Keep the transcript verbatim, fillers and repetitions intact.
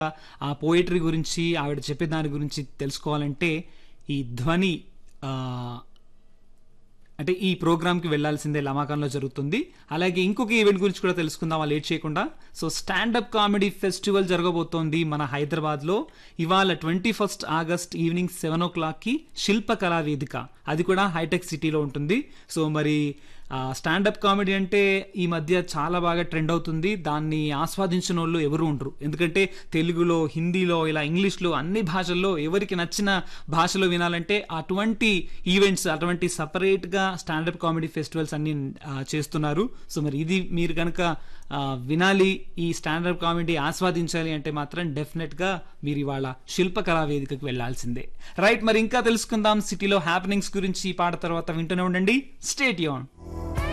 ఆ పోయట్రీ గురించి ఆవిడ చెప్పే దాని గురించి తెలుసుకోవాలంటే ఈ ధ్వని ఆ, అంటే ఈ ప్రోగ్రామ్కి వెళ్ళాల్సిందే, లమాకంలో జరుగుతుంది. అలాగే ఇంకొక ఈవెంట్ గురించి కూడా తెలుసుకుందాం లేట్ చేయకుండా. సో స్టాండప్ కామెడీ ఫెస్టివల్ జరగబోతోంది మన హైదరాబాద్లో ఇవాళ twenty first August evening seven ఓ క్లాక్కి శిల్పకళా వేదిక, అది కూడా హైటెక్ సిటీలో ఉంటుంది. సో మరి స్టాండప్ కామెడీ అంటే ఈ మధ్య చాలా బాగా ట్రెండ్ అవుతుంది. దాన్ని ఆస్వాదించిన వాళ్ళు ఎవరు ఉండరు, ఎందుకంటే తెలుగులో, హిందీలో, ఇలా ఇంగ్లీష్లో అన్ని భాషల్లో ఎవరికి నచ్చిన భాషలో వినాలంటే అటువంటి ఈవెంట్స్, అటువంటి సపరేట్గా స్టాండప్ కామెడీ ఫెస్టివల్స్ అన్ని ఆ, చేస్తున్నారు. సో మరి ఇది మీరు కనుక వినాలి, ఈ స్టాండప్ కామెడీ ఆస్వాదించాలి అంటే మాత్రం డెఫినెట్గా మీరు ఇవాళ శిల్పకళా వేదికకు వెళ్లాల్సిందే. రైట్, మరి ఇంకా తెలుసుకుందాం సిటీలో హ్యాపెనింగ్స్ గురించి ఈ పాట తర్వాత. వింటూనే ఉండండి, స్టే ట్యూన్.